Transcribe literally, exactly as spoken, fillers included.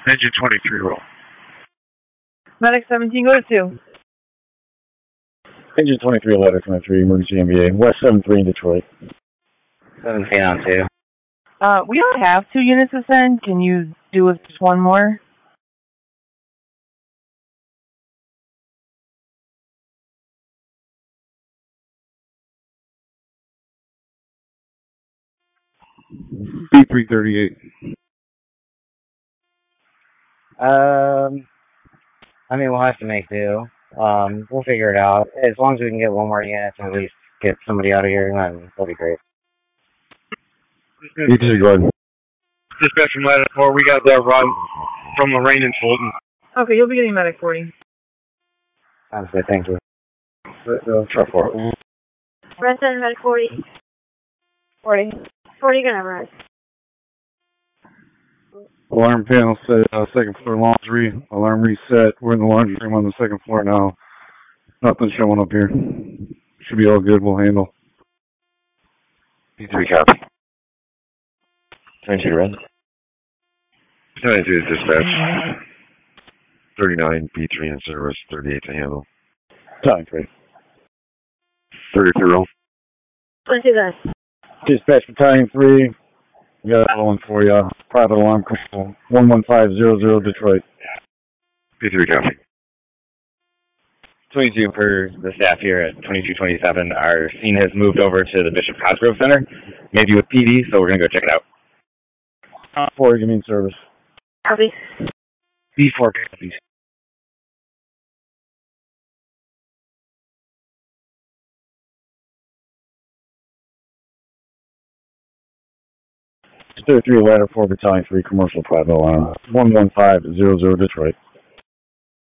Engine twenty-three, roll. Medic seventeen, go to two. Engine twenty-three, ladder twenty-three, emergency M B A. West seven three in Detroit. seventeen on two. Uh, we don't have two units to send. Can you do with just one more? B three thirty-eight. Um, I mean, we'll have to make do. Um, we'll figure it out. As long as we can get one more unit and at least get somebody out of here, then that'll be great. B two, go ahead. Dispatch from ladder four, we got that run from Lorraine and Fulton. Okay, you'll be getting medic forty. Sounds good, thank you. Truck four. Red Center, medic forty. forty. forty, gonna rise. Alarm panel set, uh, second floor laundry. Alarm reset. We're in the laundry room on the second floor now. Nothing showing up here. Should be all good. We'll handle. B three, copy. twenty-two, red. twenty-two is dispatch. thirty-nine, B three in service, thirty-eight to handle. Time three. thirty-three, roll. twenty-two, guys. Dispatch battalion three. We got another one for you. Private alarm control. one one five zero zero Detroit. B three, copy. twenty-two for the staff here at twenty-two twenty-seven. Our scene has moved over to the Bishop Cosgrove Center, maybe with P D, so we're going to go check it out. Uh, four, give me in service. Copy. B four copies. thirty-three, ladder four, battalion three, commercial private alarm. one one five zero zero Detroit.